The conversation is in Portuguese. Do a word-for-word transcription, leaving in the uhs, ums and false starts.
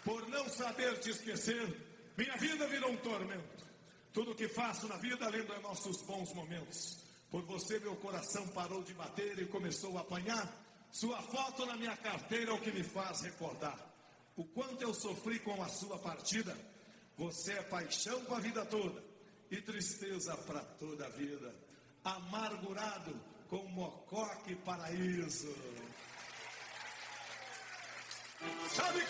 Por não saber te esquecer, minha vida virou um tormento. Tudo que faço na vida lembra nossos bons momentos. Por você meu coração parou de bater e começou a apanhar. Sua foto na minha carteira é o que me faz recordar o quanto eu sofri com a sua partida. Você é paixão para a vida toda e tristeza para toda a vida. Amargurado com Mococa e Paraíso. Sabe